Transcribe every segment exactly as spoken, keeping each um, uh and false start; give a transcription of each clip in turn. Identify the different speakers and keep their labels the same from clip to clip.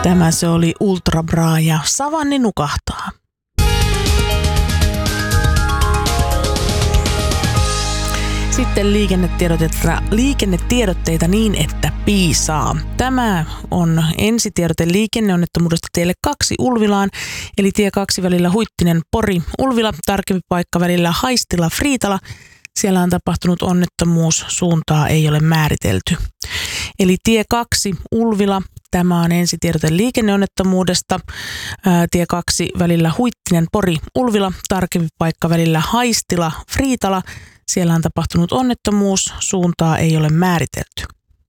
Speaker 1: Tämä se oli Ultra Bra ja Savanni nukahtaa. Sitten liikennetiedotteita, liikennetiedotteita niin, että piisaa. Tämä on ensitiedote liikenneonnettomuudesta tielle kaksi Ulvilaan, eli tie kaksi välillä Huittinen Pori Ulvila, tarkempi paikka välillä Haistila Friitala. Siellä on tapahtunut onnettomuus, suuntaa ei ole määritelty. Eli tie kaksi Ulvila, tämä on ensitiedote liikenneonnettomuudesta. Ää, tie kaksi välillä Huittinen Pori Ulvila, tarkempi paikka välillä Haistila Friitala. Siellä on tapahtunut onnettomuus, suuntaa ei ole määritelty.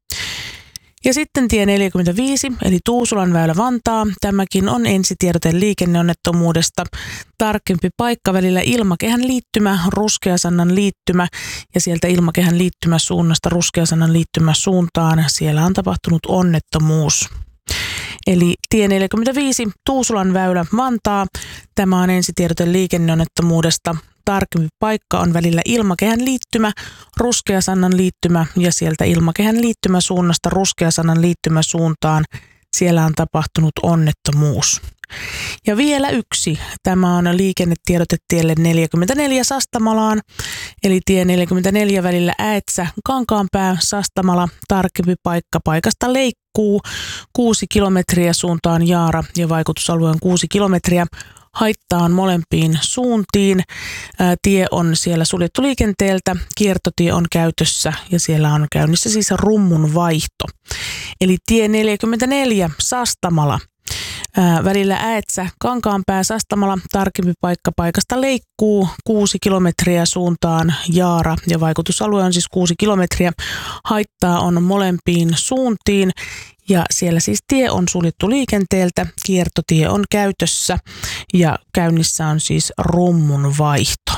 Speaker 1: Ja sitten tie neljäkymmentäviisi, eli Tuusulan väylä Vantaa. Tämäkin on ensitiedote liikenneonnettomuudesta. Tarkempi paikka välillä Ilmakehän liittymä, Ruskeasannan liittymä ja sieltä Ilmakehän liittymä suunnasta Ruskeasannan liittymä suuntaan. Siellä on tapahtunut onnettomuus. Eli tie neljäkymmentäviisi, Tuusulan väylä Vantaa. Tämä on ensitiedote liikenneonnettomuudesta. Tarkempi paikka on välillä Ilmakehän liittymä, Ruskeasannan liittymä ja sieltä Ilmakehän liittymä suunnasta Ruskeasannan liittymä suuntaan. Siellä on tapahtunut onnettomuus. Ja vielä yksi. Tämä on liikennetiedote tielle neljäkymmentäneljä Sastamalaan, eli tie neljäkymmentäneljä välillä Äetsä, Kankaanpää, Sastamala, tarkempi paikka paikasta Leikkuu, kuusi kilometriä suuntaan Jaara ja vaikutusalue on kuusi kilometriä. Haittaa on molempiin suuntiin. Ää, tie on siellä suljettu liikenteeltä, kiertotie on käytössä ja siellä on käynnissä siis rummun vaihto. Eli tie neljäkymmentäneljä Sastamala. Ää, välillä Äetsä, Kankaanpää, Sastamala, tarkempi paikka paikasta Leikkuu, kuusi kilometriä suuntaan Jaara ja vaikutusalue on siis kuusi kilometriä. Haittaa on molempiin suuntiin. Ja siellä siis tie on suljettu liikenteeltä, kiertotie on käytössä ja käynnissä on siis rummun vaihto.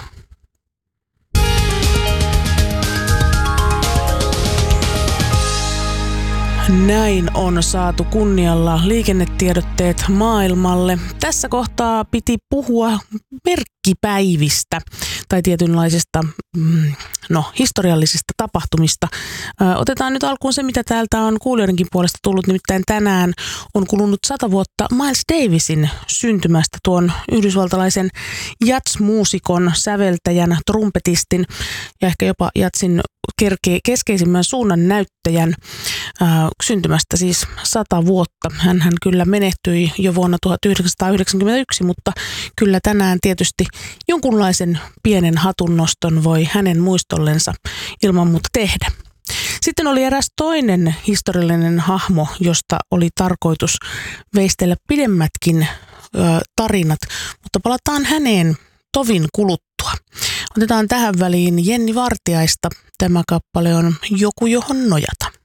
Speaker 1: Näin on saatu kunnialla liikennetiedotteet maailmalle. Tässä kohtaa piti puhua merkkipäivistä tai tietynlaisista no, historiallisista tapahtumista. Otetaan nyt alkuun se, mitä täältä on kuulijoidenkin puolesta tullut. Nimittäin tänään on kulunut sata vuotta Miles Davisin syntymästä, tuon yhdysvaltalaisen jazz-muusikon, säveltäjän, trumpetistin ja ehkä jopa jazzin keskeisimmän suunnan näyttäjän syntymästä siis sata vuotta. Hänhän kyllä menehtyi jo vuonna tuhatyhdeksänsataayhdeksänkymmentäyksi, mutta kyllä tänään tietysti jonkunlaisen pienen hatunnoston voi hänen muistollensa ilman muuta tehdä. Sitten oli eräs toinen historiallinen hahmo, josta oli tarkoitus veistellä pidemmätkin ö, tarinat, mutta palataan häneen tovin kuluttua. Otetaan tähän väliin Jenni Vartiaista. Tämä kappale on Joku, johon nojata.